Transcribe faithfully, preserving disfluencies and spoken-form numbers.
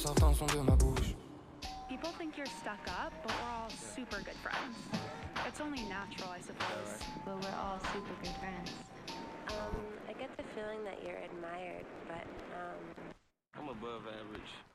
Certains sont de ma bouche. People think you're stuck up, but we're all super good friends. It's only natural, I suppose. But we're all super good friends. Um, I get the feeling that you're admired, but, um... I'm above average.